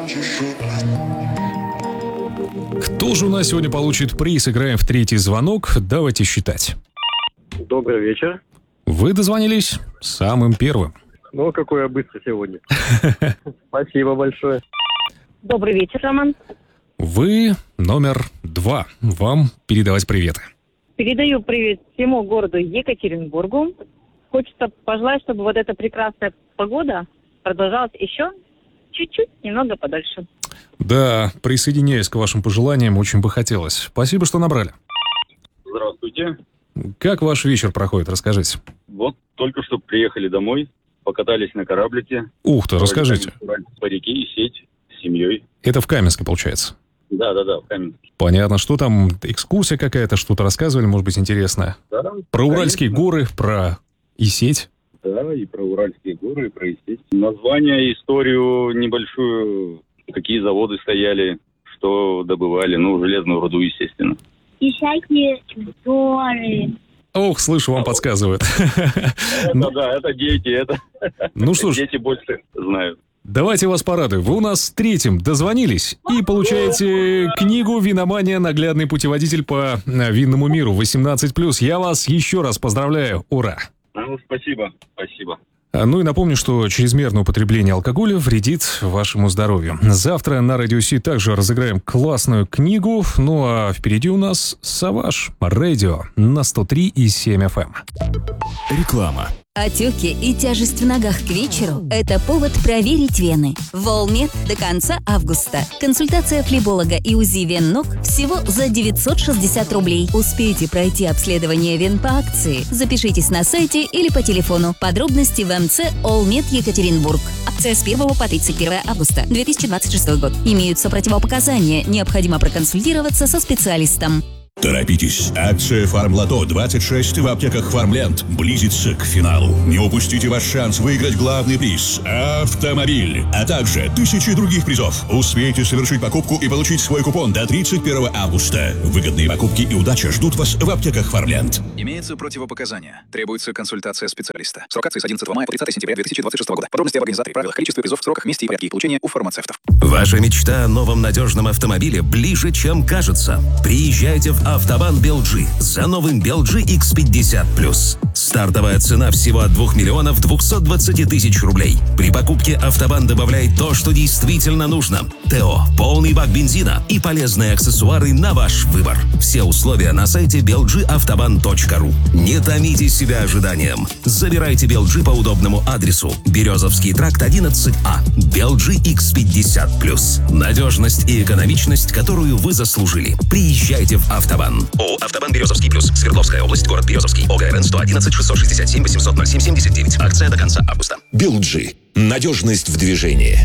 Кто же у нас сегодня получит приз? Играем в третий звонок. Давайте считать. Добрый вечер. Вы дозвонились самым первым. Ну, какой я быстро сегодня. Спасибо большое. Добрый вечер, Роман. Вы номер 2. Вам передавать приветы. Передаю привет всему городу Екатеринбургу. Хочется пожелать, чтобы вот эта прекрасная погода продолжалась еще чуть-чуть, немного подольше. Да, присоединяюсь к вашим пожеланиям, очень бы хотелось. Спасибо, что набрали. Здравствуйте. Как ваш вечер проходит, расскажите. Вот только что приехали домой, покатались на кораблике. Ух ты, расскажите. По реке и сеть с семьей. Это в Каменске, получается? Да, в Каменске. Понятно. Что там, экскурсия какая-то, что-то рассказывали, может быть, интересное? Да, про Уральские горы, про Исеть? Да, и про Уральские горы, и про Исеть. Название, историю небольшую, какие заводы стояли, что добывали, железную руду, естественно. Всякие горы. Ох, слышу, вам подсказывают. Это дети, это... Ну что ж. Дети больше знают. Давайте вас порадую. Вы у нас третьим дозвонились и получаете книгу «Виномания. Наглядный путеводитель по винному миру 18+.» Я вас еще раз поздравляю. Ура! Спасибо. Ну и напомню, что чрезмерное употребление алкоголя вредит вашему здоровью. Завтра на Радио Си также разыграем классную книгу. Ну а впереди у нас Savage Radio на 103,7 FM. Реклама. Отеки и тяжесть в ногах к вечеру – это повод проверить вены. Волмед до конца августа. Консультация флеболога и УЗИ вен ног всего за 960 рублей. Успейте пройти обследование вен по акции. Запишитесь на сайте или по телефону. Подробности в МЦ «Олмед Екатеринбург». Акция с 1 по 31 августа 2026 год. Имеются противопоказания. Необходимо проконсультироваться со специалистом. Торопитесь! Акция «Фармлото 26» в аптеках «Фармленд» близится к финалу. Не упустите ваш шанс выиграть главный приз – автомобиль, а также 1000 других призов. Успейте совершить покупку и получить свой купон до 31 августа. Выгодные покупки и удача ждут вас в аптеках «Фармленд». Имеются противопоказания. Требуется консультация специалиста. Срок акции с 11 мая по 30 сентября 2026 года. Подробности об организаторе, правилах, количестве призов, сроках, месте и порядке получения у фармацевтов. Ваша мечта о новом надежном автомобиле ближе, чем кажется. Приезжайте в Автобан Белджи за новым Белджи X50+. Стартовая цена всего от 2 миллионов 220 тысяч рублей. При покупке Автобан добавляет то, что действительно нужно. ТО, полный бак бензина и полезные аксессуары на ваш выбор. Все условия на сайте belgiavtoban.ru. Не томите себя ожиданием. Забирайте Белджи по удобному адресу. Березовский тракт 11А. Белджи X50+. Надежность и экономичность, которую вы заслужили. Приезжайте в Автобан. ООО «Автобан Березовский плюс». Свердловская область, город Березовский. ОГРН 111 667 800 07 79. Акция до конца августа. Белджи. Надежность в движении.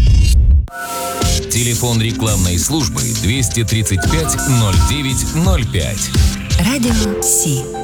Телефон рекламной службы 235 09 05. Радио Си.